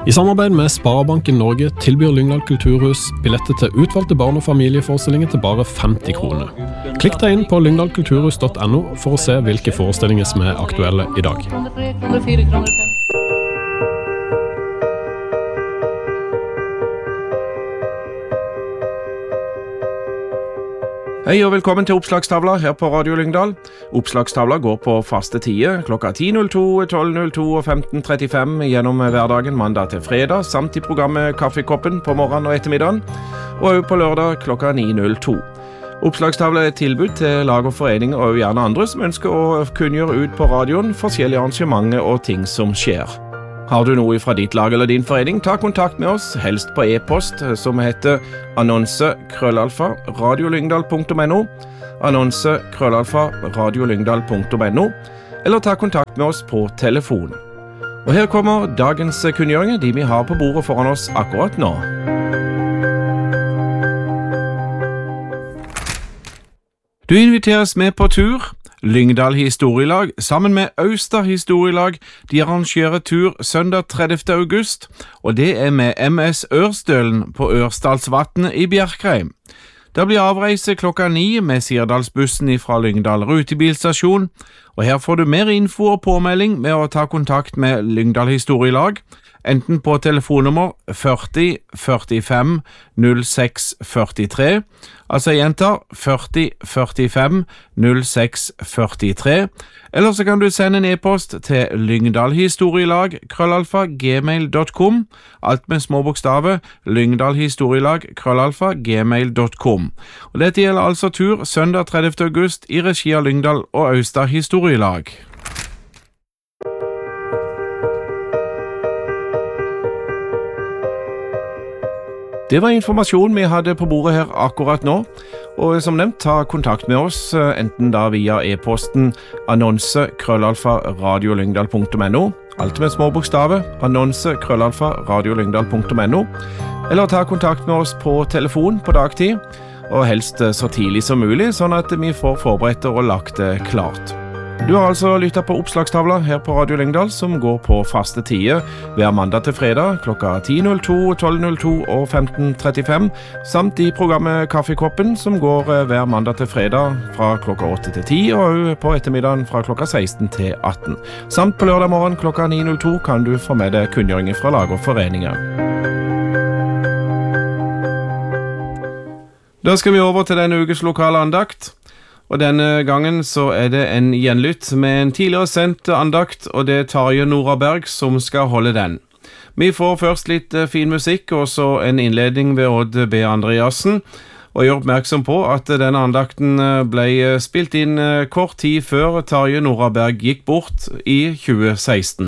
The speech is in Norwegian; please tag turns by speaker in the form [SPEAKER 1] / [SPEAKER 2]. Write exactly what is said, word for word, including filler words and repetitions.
[SPEAKER 1] I samarbeid med Sparebanken Norge tilbyr Lyngdal Kulturhus billetter til utvalgte barn- og familieforestillinger til bare femti kroner. Klikk deg inn på lyngdal kulturhus punktum no for å se hvilke forestillinger som er aktuelle i dag.
[SPEAKER 2] Hei og velkommen til Oppslagstavla her på Radio Lyngdal. Oppslagstavla går på faste tider, klokka ti null to, tolv null to og femten trettifem gjennom hverdagen mandag til fredag, samt i programmet Kaffekoppen på morgenen og ettermiddagen, og også på lørdag klokka ni null to. Oppslagstavla er et tilbud til lag og foreninger og gjerne andre som ønsker å kunngjøre ut på radioen forskjellige arrangementer og ting som skjer. Har du noe fra ditt lag eller din forening, ta kontakt med oss, helst på e-post, som heter annonse krøllalfa radiolyngdal punktum no, annonse krøllalfa radiolyngdal punktum no, eller ta kontakt med oss på telefon. Og her kommer dagens kunngjøringer, de vi har på bordet foran oss akkurat nå. Du inviteres med på tur. Lyngdal Historielag sammen med Austa Historielag, de arrangerer tur søndag tredivte august, og det er med M S Ørsdølen på Ørsdalsvatnet i Bjerkreim. Det blir avreise klokka ni med Sirdalsbussen fra Lyngdal rutebilstasjon, og her får du mer info og påmelding med å ta kontakt med Lyngdal Historielag, enten på telefonnummer førti førtifem null seks førtitre, altså jeg gjentar førti førtifem null seks førtitre, eller så kan du sende en e-post til lyngdalhistorielag krøllalfa gmail punktum com, alt med små bokstaver, lyngdalhistorielag krøllalfa gmail punktum com. Og dette gjelder altså tur søndag tredivte august i regi av Lyngdal og Austa Historielag. Det var informasjon vi hadde på bordet her akkurat nå, og som nevnt, ta kontakt med oss, enten da via e-posten annonse krøllalfa radiolyngdal punktum no, alt med små bokstaver, annonse krøllalfa radiolyngdal punktum no, eller ta kontakt med oss på telefon på dagtid, og helst så tidlig som mulig, sånn at vi får forberedt og lagt det klart. Du har altså lyttet på Oppslagstavla her på Radio Lyngdal, som går på faste tider hver mandag til fredag klokka ti null to, tolv null to og femten trettifem, samt i programmet Kaffekoppen, som går hver mandag til fredag fra klokka åtte til ti, og på ettermiddagen fra klokka seksten til atten. Samt på lørdag morgen klokka ni null to kan du få med deg kunngjøringer fra lag og foreninger. Da skal vi over til denne ukes lokale andakt. Og denne gangen så er det en gjenlytt med en tidligere sendt andakt, og det er Tarje Nora Berg som skal holde den. Vi får først litt fin musikk, og så en innledning ved Odd B. Andreassen, og gjør oppmerksom på at denne andakten ble spilt inn kort tid før Tarje Nora Berg gikk bort i tjue seksten.